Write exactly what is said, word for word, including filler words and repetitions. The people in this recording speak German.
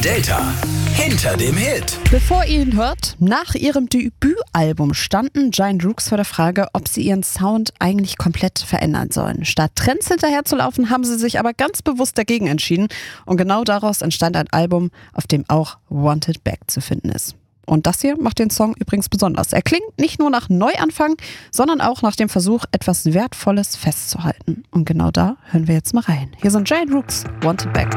Delta. Hinter dem Hit. Bevor ihr ihn hört, nach ihrem Debütalbum standen Giant Rooks vor der Frage, ob sie ihren Sound eigentlich komplett verändern sollen. Statt Trends hinterherzulaufen, haben sie sich aber ganz bewusst dagegen entschieden. Und genau daraus entstand ein Album, auf dem auch Wanted Back zu finden ist. Und das hier macht den Song übrigens besonders. Er klingt nicht nur nach Neuanfang, sondern auch nach dem Versuch, etwas Wertvolles festzuhalten. Und genau da hören wir jetzt mal rein. Hier sind Giant Rooks, Wanted Back.